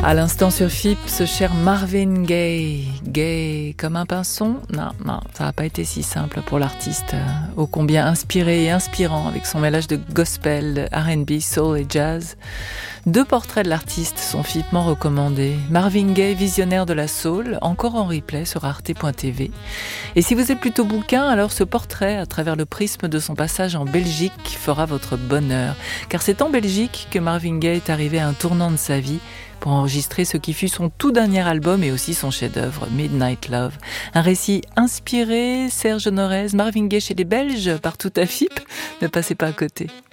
À l'instant sur FIP, ce cher Marvin Gaye. Gay comme un pinson? Non, ça n'a pas été si simple pour l'artiste, ô combien inspiré et inspirant avec son mélange de gospel, de R&B, soul et jazz. 2 portraits de l'artiste sont FIPement recommandés. Marvin Gaye, visionnaire de la soul, encore en replay sur arte.tv. Et si vous êtes plutôt bouquin, alors ce portrait, à travers le prisme de son passage en Belgique, fera votre bonheur. Car c'est en Belgique que Marvin Gaye est arrivé à un tournant de sa vie, pour enregistrer ce qui fut son tout dernier album et aussi son chef-d'œuvre, Midnight Love. Un récit inspiré, Serge Honorez, Marvin Gaye chez les Belges, partout à FIP. Ne passez pas à côté.